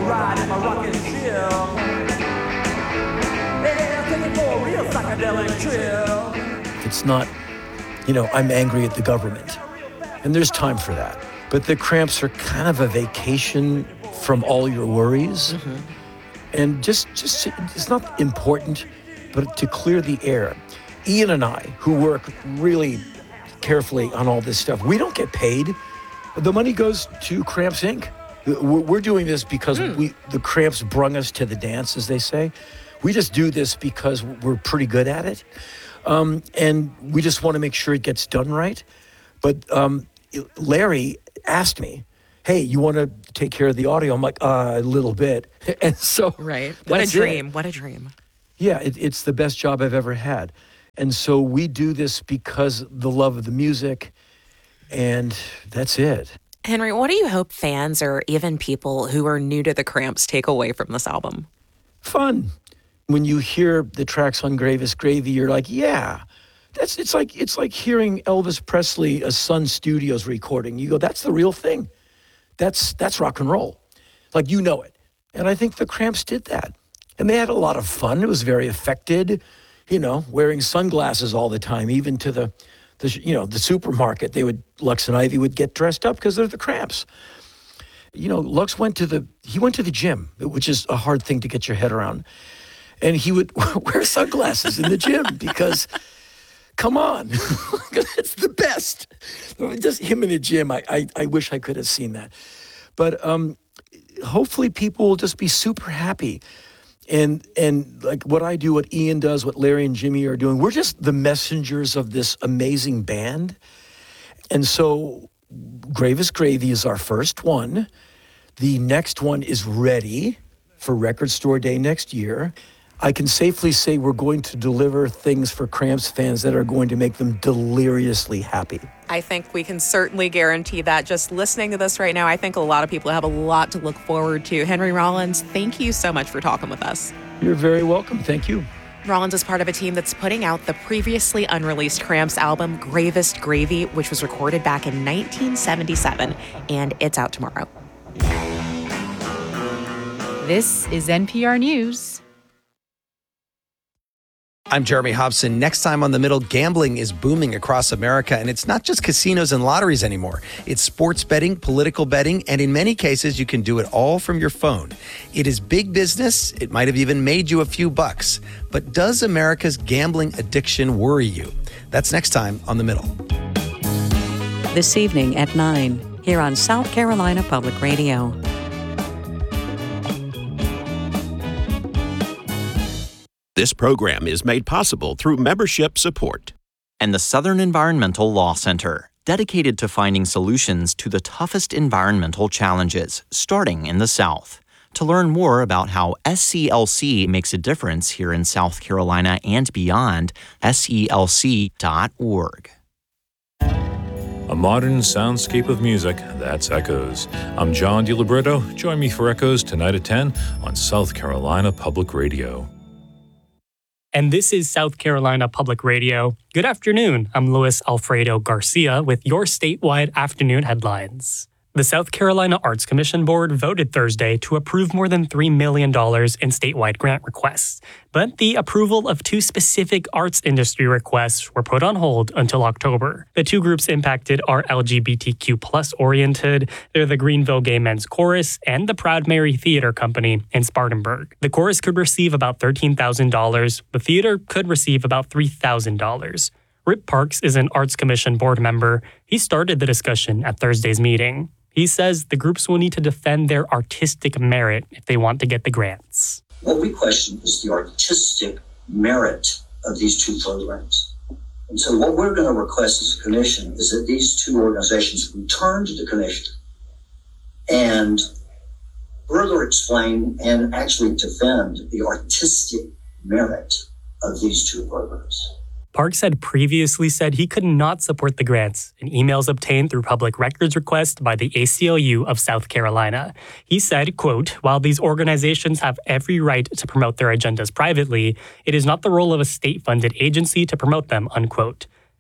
ride in my rocket ship. Yeah, take it for a real psychedelic trip. It's not, I'm angry at the government. And there's time for that. But the Cramps are kind of a vacation from all your worries. Mm-hmm. And just it's not important, but to clear the air. Ian and I, who work really carefully on all this stuff, we don't get paid. The money goes to Cramps Inc. We're doing this because the Cramps brung us to the dance, as they say. We just do this because we're pretty good at it. And we just want to make sure it gets done right. But Larry asked me, hey, you want to take care of the audio? I'm like, a little bit. And so right. What a dream. What a dream. Yeah, it's the best job I've ever had. And so we do this because the love of the music, and that's it. Henry, what do you hope fans or even people who are new to the Cramps take away from this album? Fun. When you hear the tracks on Gravest Gravy, you're like, yeah. It's like hearing Elvis Presley, a Sun Studios recording. You go, that's the real thing. That's rock and roll. Like, you know it. And I think the Cramps did that. And they had a lot of fun. It was very affected, wearing sunglasses all the time, even to the supermarket. Lux and Ivy would get dressed up because they're the Cramps. Lux went to the gym, which is a hard thing to get your head around. And he would wear sunglasses in the gym because, come on, it's the best. Just him in the gym, I wish I could have seen that. But hopefully people will just be super happy. And like what I do, what Ian does, what Larry and Jimmy are doing, we're just the messengers of this amazing band. And so Gravest Gravy is our first one. The next one is ready for Record Store Day next year. I can safely say we're going to deliver things for Cramps fans that are going to make them deliriously happy. I think we can certainly guarantee that. Just listening to this right now, I think a lot of people have a lot to look forward to. Henry Rollins, thank you so much for talking with us. You're very welcome. Thank you. Rollins is part of a team that's putting out the previously unreleased Cramps album, Gravest Gravy, which was recorded back in 1977, and it's out tomorrow. This is NPR News. I'm Jeremy Hobson. Next time on The Middle, gambling is booming across America, and it's not just casinos and lotteries anymore. It's sports betting, political betting, and in many cases, you can do it all from your phone. It is big business. It might have even made you a few bucks. But does America's gambling addiction worry you? That's next time on The Middle. This evening at 9, here on South Carolina Public Radio. This program is made possible through membership support. And the Southern Environmental Law Center, dedicated to finding solutions to the toughest environmental challenges, starting in the South. To learn more about how SCLC makes a difference here in South Carolina and beyond, SELC.org. A modern soundscape of music, that's Echoes. I'm John DiLibretto. Join me for Echoes tonight at 10 on South Carolina Public Radio. And this is South Carolina Public Radio. Good afternoon. I'm Luis Alfredo Garcia with your statewide afternoon headlines. The South Carolina Arts Commission Board voted Thursday to approve more than $3 million in statewide grant requests. But the approval of two specific arts industry requests were put on hold until October. The two groups impacted are LGBTQ+ oriented. They're the Greenville Gay Men's Chorus and the Proud Mary Theater Company in Spartanburg. The chorus could receive about $13,000. The theater could receive about $3,000. Rip Parks is an Arts Commission board member. He started the discussion at Thursday's meeting. He says the groups will need to defend their artistic merit if they want to get the grants. What we question is the artistic merit of these two programs. And so what we're going to request as a commission is that these two organizations return to the commission and further explain and actually defend the artistic merit of these two programs. Parks had previously said he could not support the grants in emails obtained through public records request by the ACLU of South Carolina. He said, quote, "While these organizations have every right to promote their agendas privately, it is not the role of a state-funded agency to promote them," unquote.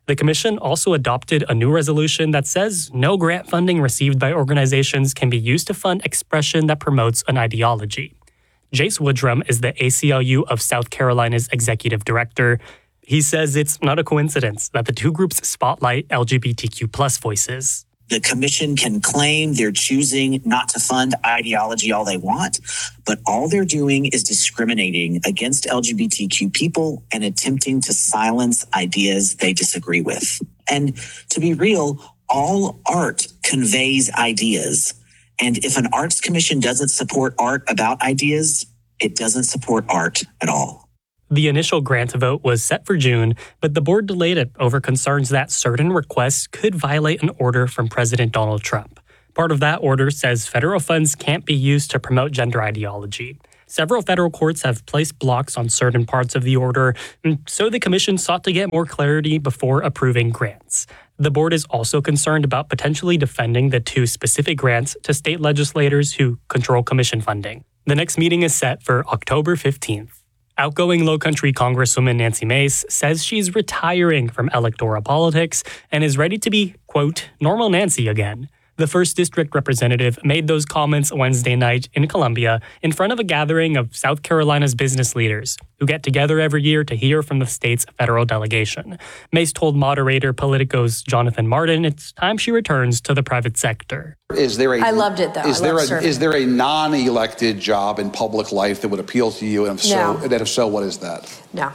The commission also adopted a new resolution that says no grant funding received by organizations can be used to fund expression that promotes an ideology. Jace Woodrum is the ACLU of South Carolina's executive director. He says it's not a coincidence that the two groups spotlight LGBTQ+ voices. The commission can claim they're choosing not to fund ideology all they want, but all they're doing is discriminating against LGBTQ people and attempting to silence ideas they disagree with. And to be real, all art conveys ideas. And if an arts commission doesn't support art about ideas, it doesn't support art at all. The initial grant vote was set for June, but the board delayed it over concerns that certain requests could violate an order from President Donald Trump. Part of that order says federal funds can't be used to promote gender ideology. Several federal courts have placed blocks on certain parts of the order, and so the commission sought to get more clarity before approving grants. The board is also concerned about potentially defending the two specific grants to state legislators who control commission funding. The next meeting is set for October 15th. Outgoing Low Country Congresswoman Nancy Mace says she's retiring from electoral politics and is ready to be, quote, normal Nancy again. The 1st District representative made those comments Wednesday night in Columbia in front of a gathering of South Carolina's business leaders who get together every year to hear from the state's federal delegation. Mace told moderator Politico's Jonathan Martin it's time she returns to the private sector. I loved it, though. Is there a non-elected job in public life that would appeal to you? And if so, what is that? No,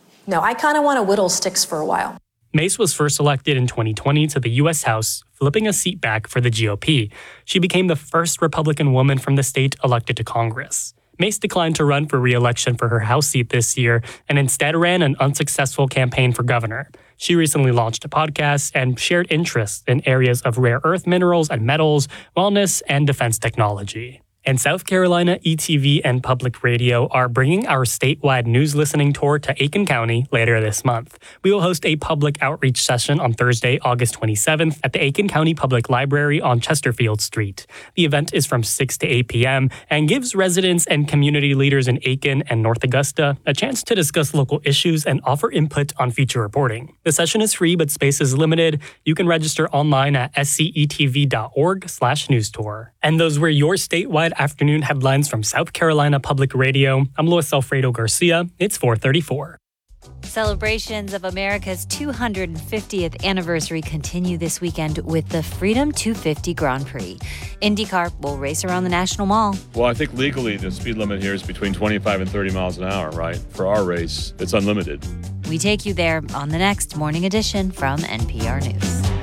I kind of want to whittle sticks for a while. Mace was first elected in 2020 to the U.S. House, flipping a seat back for the GOP. She became the first Republican woman from the state elected to Congress. Mace declined to run for re-election for her House seat this year and instead ran an unsuccessful campaign for governor. She recently launched a podcast and shared interests in areas of rare earth minerals and metals, wellness, and defense technology. And South Carolina ETV and Public Radio are bringing our statewide news listening tour to Aiken County later this month. We will host a public outreach session on Thursday, August 27th at the Aiken County Public Library on Chesterfield Street. The event is from 6 to 8 p.m. and gives residents and community leaders in Aiken and North Augusta a chance to discuss local issues and offer input on future reporting. The session is free, but space is limited. You can register online at scetv.org/news tour. And those were your statewide afternoon headlines from South Carolina Public Radio. I'm Luis Alfredo Garcia. It's 4:34. Celebrations of America's 250th anniversary continue this weekend with the Freedom 250 Grand Prix. IndyCar will race around the National Mall. Well, I think legally the speed limit here is between 25 and 30 miles an hour, right? For our race, it's unlimited. We take you there on the next Morning Edition from NPR News.